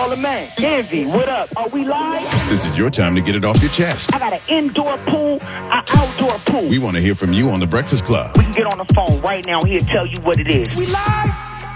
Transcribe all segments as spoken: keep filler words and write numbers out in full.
Charlamagne, Envy, what up? Are we live? This is your time to get it off your chest. I got an indoor pool, an outdoor pool. We want to hear from you on The Breakfast Club. We can get on the phone right now. He'll tell you what it is. We live?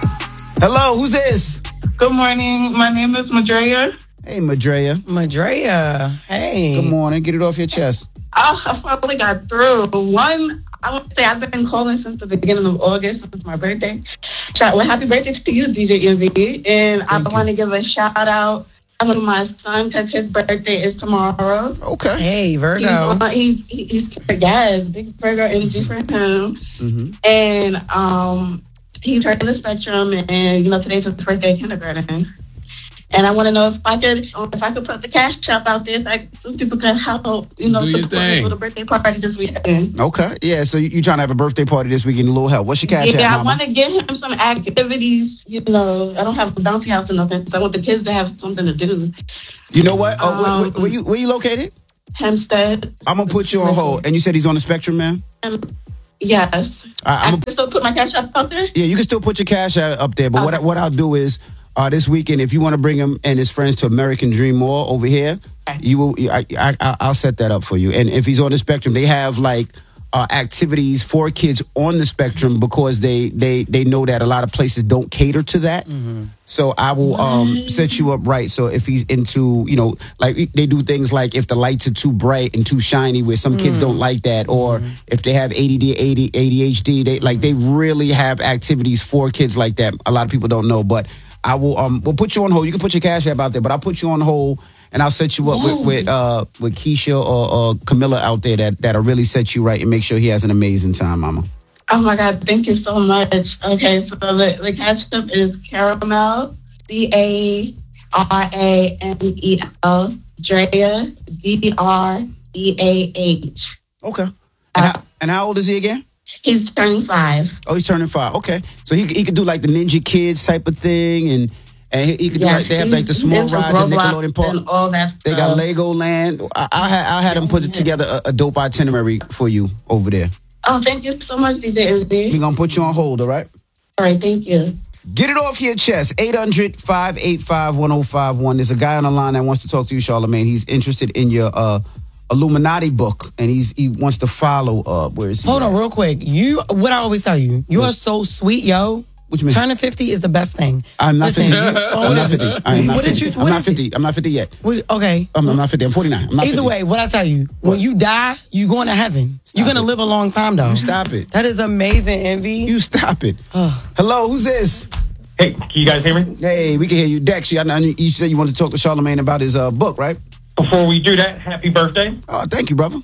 Hello, who's this? Good morning. My name is Madrea. Hey, Madrea. Madrea. Hey. Good morning. Get it off your chest. Oh, I finally got through. One, I would say I've been calling since the beginning of August, since my birthday. Shout, well, happy birthday to you, D J Envy. And Thank I want to give a shout out to my son, because his birthday is tomorrow. Okay. Hey, Virgo. He's, he's, he's yes, big Virgo energy for him. Mm-hmm. And um, he's heard the spectrum, and, you know, today's his birthday in kindergarten. And I want to know if I could, if I could put the cash shop out there, so I, some people can help, you know, Do your support thing. a little birthday party this weekend. Okay. Yeah, so you, you trying to have a birthday party this weekend, a little help. What's your cash Yeah, app, I mama? want to give him some activities. You know, I don't have a bouncy house or nothing, so I want the kids to have something to do. You know what? Oh, where, Um, where, where you, where you located? Hempstead. I'm going to put you on hold. And you said he's on the spectrum, man? Um, yes. I, I I'm a, can still put my cash shop out there? yeah, you can still put your cash app up there. But Okay. what, what I'll do is, uh, this weekend, if you want to bring him and his friends to American Dream Mall over here, Okay. you will. I, I, I- I'll set that up for you. And if he's on the spectrum, they have like uh, activities for kids on the spectrum because they, they, they know that a lot of places don't cater to that. So I will um, set you up right. So if he's into, you know, like they do things like if the lights are too bright and too shiny, where some kids don't like that, or if they have A D D, A D H D, they like they really have activities for kids like that. A lot of people don't know, but I will um we'll put you on hold. You can put your cash app out there, but I'll put you on hold and I'll set you up with with uh with Keisha or, or Camilla out there that that'll really set you right and make sure he has an amazing time, mama. Oh, my God. Thank you so much. Okay, so the, the cash shop is Caramel, C A R A M E L, Drea, D R E A H. Okay. And how, and how old is he again? He's turning five. Oh, he's turning five. Okay, so he he could do like the Ninja Kids type of thing, and and he, he could do Yeah, like they have like the he's small into rides at Roblox Nickelodeon Park. and all that They got stuff. Legoland. I, I had I had them put it together a, a dope itinerary for you over there. Oh, thank you so much, D J We're Izzy. gonna put you on hold, all right? All right, thank you. Get it off your chest. eight hundred, five eight five, one oh five one. There's a guy on the line that wants to talk to you, Charlamagne. He's interested in your uh, Illuminati book, and he's he wants to follow up. Where is he? Hold at? on real quick. You, what I always tell you, you are so sweet, yo. What you mean? Turning fifty is the best thing. I'm not Listen, fifty. you- oh, I'm not what is fifty. it? I am not What did fifty. you- I'm what not is it? fifty. I'm not fifty yet. What- Okay. I'm, I'm not fifty. I'm forty-nine. I'm not Either fifty. way, what I tell you, when you die, you going to heaven. You're going to it. live a long time, though. You stop it. That is amazing, Envy. You stop it. Hello, who's this? Hey, can you guys hear me? Hey, we can hear you. Dex, you, I know you said you wanted to talk to Charlamagne about his uh, book, right? Before we do that, happy birthday. Oh, thank you, brother.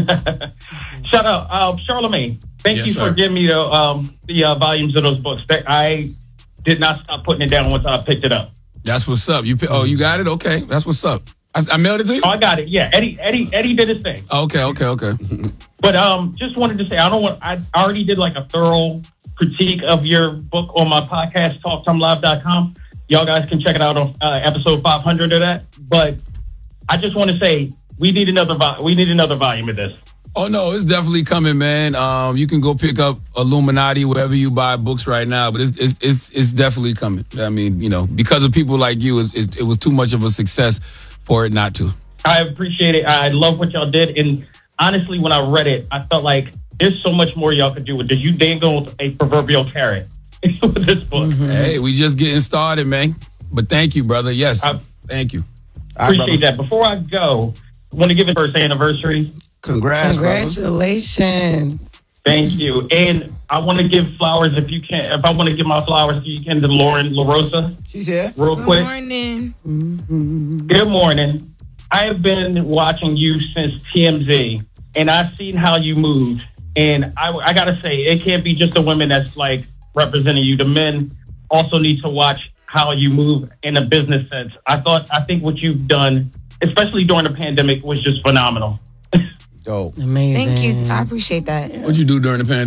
Shout out, uh, Charlamagne. Thank Yes, you sir. for giving me the um, the uh, volumes of those books. That I did not stop putting it down once I picked it up. That's what's up. You pi- oh, you got it? Okay, that's what's up. I, I mailed it to you. Oh, I got it. Yeah, Eddie, Eddie, Eddie did his thing. Okay, okay, okay. But um, just wanted to say, I don't want. I already did like a thorough critique of your book on my podcast, talk time live dot com. Y'all guys can check it out on uh, episode five hundred of that. But I just want to say we need another. Vo- we need another volume of this. Oh no, it's definitely coming, man. Um, you can go pick up Illuminati wherever you buy books right now, but it's it's it's, it's definitely coming. I mean, you know, because of people like you, it, it, it was too much of a success for it not to. I appreciate it. I love what y'all did. And honestly, when I read it, I felt like there's so much more y'all could do with this. You dangled a proverbial carrot with this book. Mm-hmm. Hey, we just getting started, man. But thank you, brother. Yes, I- thank you. All right, Appreciate brother. that. Before I go, I want to give it first anniversary. Congrats, brother. Congratulations. Thank you. And I want to give flowers if you can. If I want to give my flowers, if you can, to Lauren LaRosa She's here. real Good quick. morning. Good morning. I have been watching you since T M Z, and I've seen how you move. And I, I got to say, it can't be just the women that's like representing you. The men also need to watch how you move in a business sense. I thought, I think what you've done, especially during the pandemic, was just phenomenal. Dope. Amazing. Thank you. I appreciate that. What'd you do during the pandemic?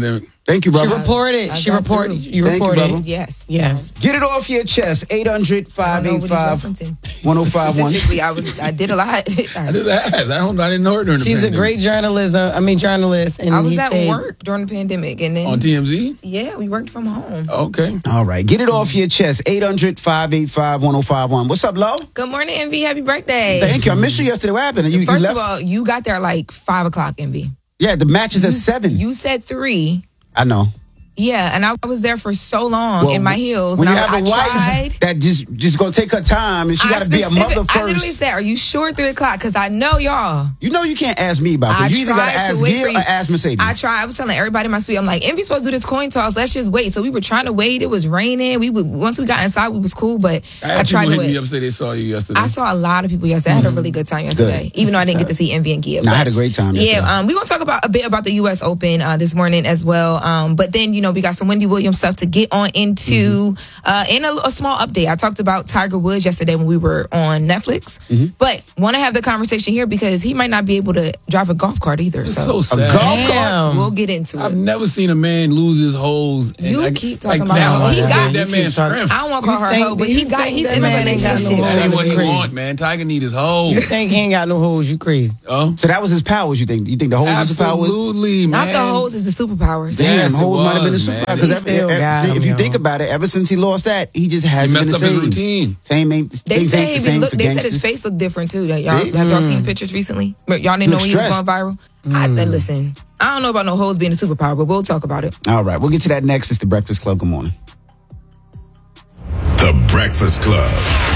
Thank you, She brother. reported. I She got reported. through. You Thank you, reported. brother. Yes. Yes. Get it off your chest. eight hundred, five eight five, referencing. one oh five one. Specifically, I was I did a lot. I did that. I don't. I didn't know her during the She's a pandemic. great journalist. uh, I mean, journalist. And I was he at said, work during the pandemic, and then on T M Z. yeah, we worked from home. Okay. All right. Get it off your chest. eight hundred, five eight five, one oh five one. What's up, Lo? Good morning, Envy. Happy birthday. Thank you. I missed you yesterday. What happened? You, you First left? of all, you got there like five o'clock, Envy. Yeah, the match is at seven. You said three. I know. Yeah, and I was there for so long Well, in my heels. When and you I, have a I wife tried. that just just gonna take her time and she I got to be a specific- mother I literally first. said, "Are you sure three o'clock?" Because I know y'all. You know you can't ask me about I it. You either got to tried to ask wait Gil for or you. ask Mercedes. I tried. I was telling everybody in my suite, I'm like, Envy's supposed to do this coin toss. Let's just wait. So we were trying to wait. It was raining. We would once we got inside, we was cool. But I I, had tried people to hit me wait. up say they saw you yesterday. I saw a lot of people yesterday. I had a really good time yesterday, Good. even though I didn't get to see Envy and Gia. No, I but- had a great time yesterday. Yeah, um, we're gonna talk about a bit about the U S Open uh, this morning as well. Um, but then you know we got some Wendy Williams stuff to get on into, Mm-hmm. uh, and a, a small update. I talked about Tiger Woods yesterday when we were on Netflix, Mm-hmm. but want to have the conversation here because he might not be able to drive a golf cart either. It's So, so sad. golf cart? Damn. we'll get into I've it. never seen a man lose his hose. And You I- keep talking like about that. how he That- got- that You man's keep talking- strength. I don't want to call You her think- hoe, but you he got think he's that in a man ain't got no relationship. hoes? That ain't what he Crazy. want, man. Tiger need his You hose. think he ain't got no hoes? You crazy? Oh, So that was his powers. You think? You think the hose was his powers? absolutely, man. Not the hoes is the superpowers. Damn. Damn, Yes, it hoes might have been a was, super. man. Because He still got if him, you yo. think about it, ever since he lost that, he just He hasn't been messed the up his same. routine. Same ain't. They things say ain't the he same look. for They said his gangsters. face looked different too. Y'all See? have y'all seen pictures recently? Y'all didn't know Look he was stressed. going viral. I, listen, I don't know about no hoes being a superpower, but we'll talk about it. All right, we'll get to that next. It's the Breakfast Club. Good morning. The Breakfast Club.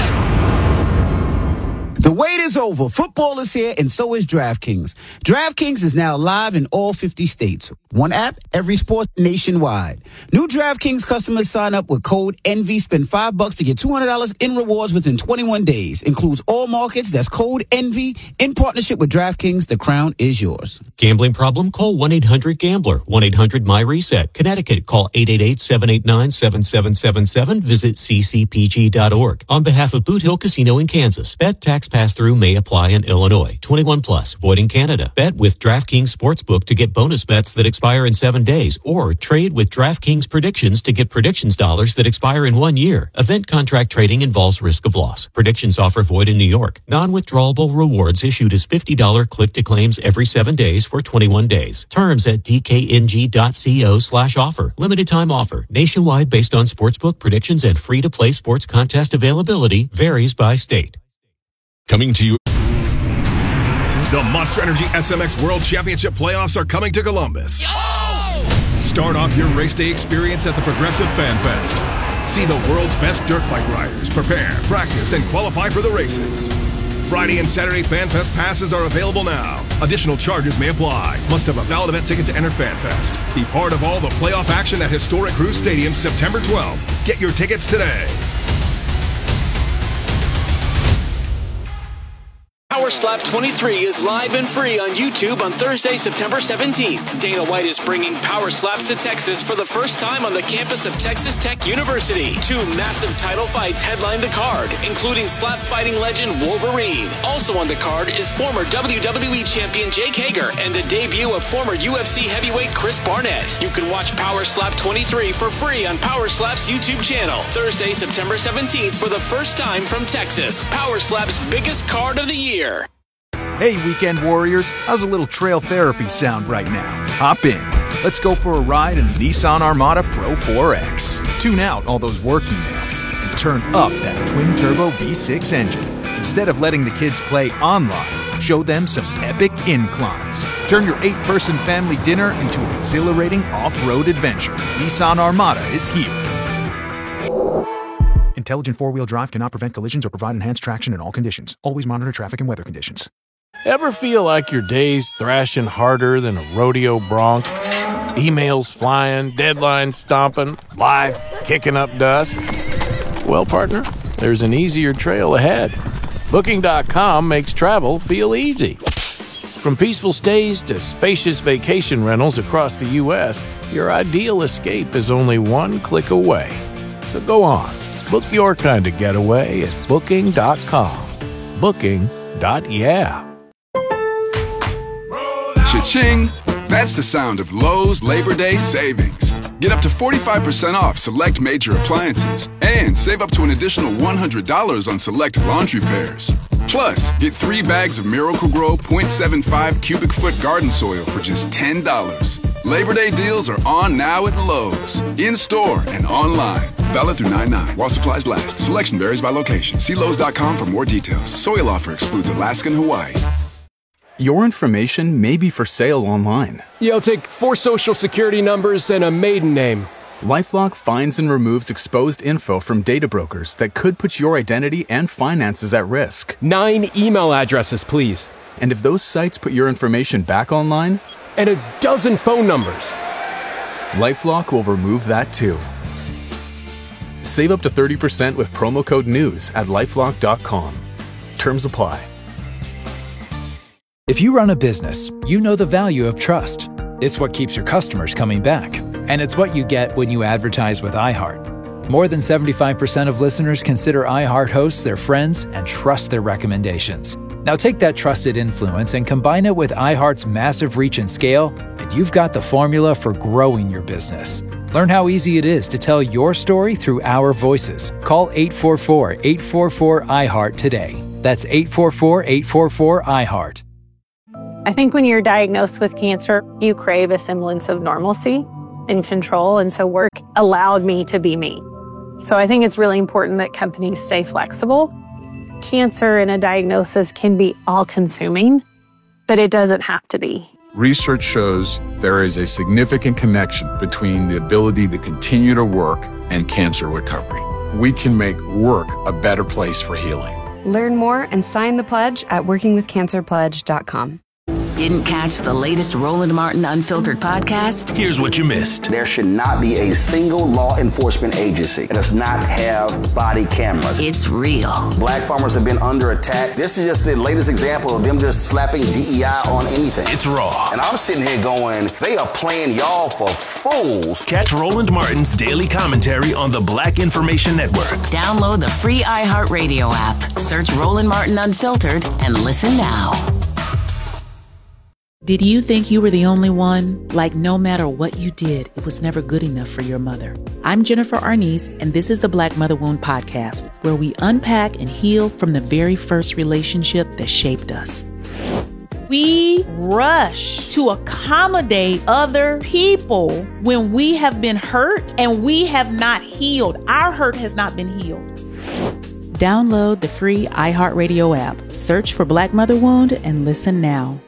The wait is over. Football is here, and so is DraftKings. DraftKings is now live in all fifty states. One app, every sport nationwide. New DraftKings customers sign up with code ENVY, spend five bucks to get two hundred dollars in rewards within twenty-one days. Includes all markets. That's code ENVY. In partnership with DraftKings, the crown is yours. Gambling problem? Call one eight hundred gambler. one eight hundred my reset. Connecticut. Call eight eight eight, seven eight nine, seven seven seven seven. Visit c c p g dot org. On behalf of Boot Hill Casino in Kansas, bet tax pass-through may apply in Illinois. twenty-one plus. Void in Canada. Bet with DraftKings Sportsbook to get bonus bets that expire in seven days, or trade with DraftKings Predictions to get predictions dollars that expire in one year. Event contract trading involves risk of loss. Predictions offer void in New York. Non-withdrawable rewards issued as fifty dollars click-to-claims every seven days for twenty-one days. Terms at d k n g dot co slash offer. Limited time offer. Nationwide based on sportsbook predictions and free-to-play sports contest availability. Varies by state. Coming to you. The Monster Energy S M X World Championship playoffs are coming to Columbus. Start off your race day experience at the Progressive Fan Fest. See the world's best dirt bike riders prepare, practice, and qualify for the races. Friday and Saturday Fan Fest passes are available now. Additional charges may apply. Must have a valid event ticket to enter Fan Fest. Be part of all the playoff action at historic Cruise Stadium September twelfth. Get your tickets today. Power Slap twenty-three is live and free on YouTube on Thursday, September seventeenth. Dana White is bringing Power Slaps to Texas for the first time on the campus of Texas Tech University. Two massive title fights headline the card, including slap fighting legend Wolverine. Also on the card is former W W E champion Jake Hager and the debut of former U F C heavyweight Chris Barnett. You can watch Power Slap twenty-three for free on Power Slap's YouTube channel. Thursday, September seventeenth for the first time from Texas. Power Slap's biggest card of the year. Hey, Weekend Warriors, how's a little trail therapy sound right now? Hop in. Let's go for a ride in the Nissan Armada Pro four X. Tune out all those work emails and turn up that twin-turbo V six engine. Instead of letting the kids play online, show them some epic inclines. Turn your eight-person family dinner into an exhilarating off-road adventure. Nissan Armada is here. Intelligent four-wheel drive cannot prevent collisions or provide enhanced traction in all conditions. Always monitor traffic and weather conditions. Ever feel like your day's thrashing harder than a rodeo bronc? Emails flying, deadlines stomping, life kicking up dust? Well, partner, there's an easier trail ahead. Booking dot com makes travel feel easy. From peaceful stays to spacious vacation rentals across the U S, your ideal escape is only one click away. So go on, book your kind of getaway at Booking dot com. Booking dot yeah. Cha-ching. That's the sound of Lowe's Labor Day savings. Get up to forty-five percent off select major appliances and save up to an additional one hundred dollars on select laundry pairs. Plus, get three bags of Miracle-Gro point seven five cubic foot garden soil for just ten dollars. Labor Day deals are on now at Lowe's, in-store and online. Valid through nine nine while supplies last. Selection varies by location. See Lowe's dot com for more details. Soil offer excludes Alaska and Hawaii. Your information may be for sale online. Yeah, I'll take four social security numbers and a maiden name. LifeLock finds and removes exposed info from data brokers that could put your identity and finances at risk. Nine email addresses, please. And if those sites put your information back online? And a dozen phone numbers. LifeLock will remove that too. Save up to thirty percent with promo code NEWS at lifelock dot com. Terms apply. If you run a business, you know the value of trust. It's what keeps your customers coming back. And it's what you get when you advertise with iHeart. More than seventy-five percent of listeners consider iHeart hosts their friends and trust their recommendations. Now take that trusted influence and combine it with iHeart's massive reach and scale, and you've got the formula for growing your business. Learn how easy it is to tell your story through our voices. Call eight four four, eight four four, I heart today. That's eight four four, eight four four, I heart. I think when you're diagnosed with cancer, you crave a semblance of normalcy and control, and so work allowed me to be me. So I think it's really important that companies stay flexible. Cancer and a diagnosis can be all-consuming, but it doesn't have to be. Research shows there is a significant connection between the ability to continue to work and cancer recovery. We can make work a better place for healing. Learn more and sign the pledge at working with cancer pledge dot com. Didn't catch the latest Roland Martin Unfiltered podcast? Here's what you missed. There should not be a single law enforcement agency that does not have body cameras. It's real. Black farmers have been under attack. This is just the latest example of them just slapping D E I on anything. It's raw. And I'm sitting here going, they are playing y'all for fools. Catch Roland Martin's daily commentary on the Black Information Network. Download the free iHeartRadio app. Search Roland Martin Unfiltered and listen now. Did you think you were the only one? Like no matter what you did, it was never good enough for your mother. I'm Jennifer Arnice, and this is the Black Mother Wound Podcast, where we unpack and heal from the very first relationship that shaped us. We rush to accommodate other people when we have been hurt and we have not healed. Our hurt has not been healed. Download the free iHeartRadio app. Search for Black Mother Wound and listen now.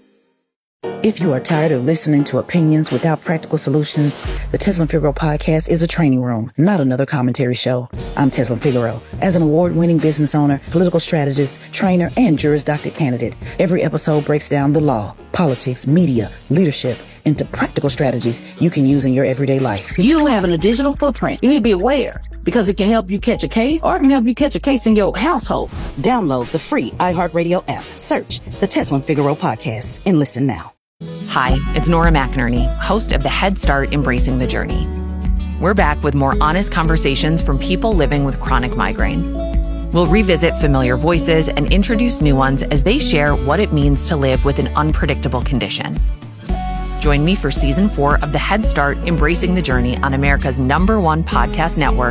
If you are tired of listening to opinions without practical solutions, the Teslin Figaro podcast is a training room, not another commentary show. I'm Teslin Figaro. As an award-winning business owner, political strategist, trainer, and Juris Doctor candidate, every episode breaks down the law, politics, media, leadership into practical strategies you can use in your everyday life. You having a digital footprint. You need to be aware because it can help you catch a case or it can help you catch a case in your household. Download the free iHeartRadio app. Search the Teslin Figaro podcast and listen now. Hi, it's Nora McInerney, host of the Head Start Embracing the Journey. We're back with more honest conversations from people living with chronic migraine. We'll revisit familiar voices and introduce new ones as they share what it means to live with an unpredictable condition. Join me for season four of the Head Start Embracing the Journey on America's number one podcast network,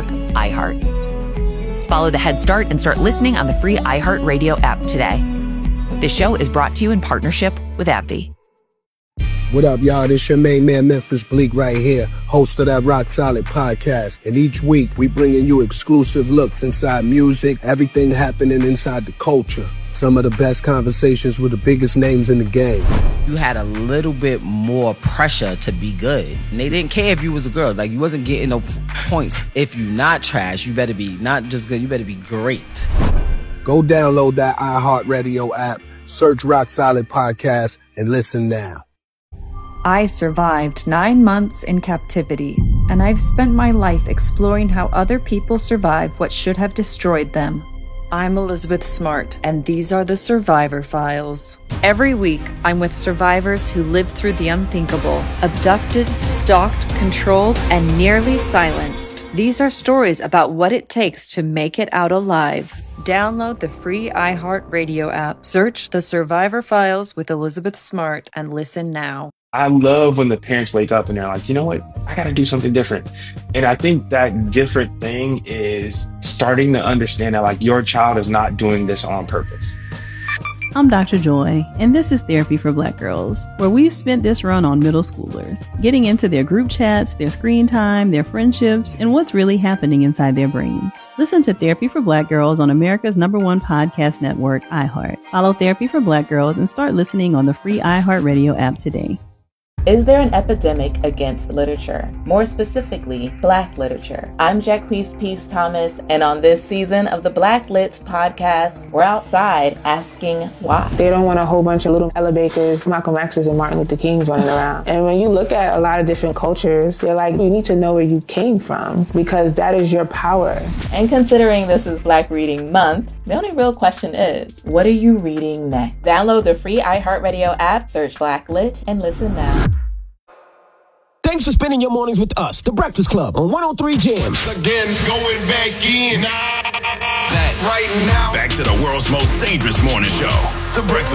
iHeart. Follow the Head Start and start listening on the free iHeartRadio app today. This show is brought to you in partnership with AbbVie. What up, y'all? This your main man, Memphis Bleak, right here, host of that Rock Solid podcast. And each week, we bringing you exclusive looks inside music, everything happening inside the culture. Some of the best conversations with the biggest names in the game. You had a little bit more pressure to be good. And they didn't care if you was a girl. Like, you wasn't getting no points. If you not trash, you better be not just good, you better be great. Go download that iHeartRadio app, search Rock Solid Podcast, and listen now. I survived nine months in captivity, and I've spent my life exploring how other people survive what should have destroyed them. I'm Elizabeth Smart, and these are the Survivor Files. Every week, I'm with survivors who lived through the unthinkable, abducted, stalked, controlled, and nearly silenced. These are stories about what it takes to make it out alive. Download the free iHeartRadio app, search the Survivor Files with Elizabeth Smart, and listen now. I love when the parents wake up and they're like, you know what, I got to do something different. And I think that different thing is starting to understand that like your child is not doing this on purpose. I'm Doctor Joy, and this is Therapy for Black Girls, where we've spent this run on middle schoolers, getting into their group chats, their screen time, their friendships, and what's really happening inside their brains. Listen to Therapy for Black Girls on America's number one podcast network, iHeart. Follow Therapy for Black Girls and start listening on the free iHeartRadio app today. Is there an epidemic against literature? More specifically, Black literature. I'm Jacquees Peace Thomas, and on this season of the Black Lit podcast, we're outside asking why. They don't want a whole bunch of little Ella Bakers, Malcolm X's, and Martin Luther Kings running around. And when you look at a lot of different cultures, they're like, you need to know where you came from, because that is your power. And considering this is Black Reading Month, the only real question is, what are you reading next? Download the free iHeartRadio app, search Black Lit, and listen now. Thanks for spending your mornings with us, The Breakfast Club on one oh three Jams. Again, going back in. That right now. Back to the world's most dangerous morning show, The Breakfast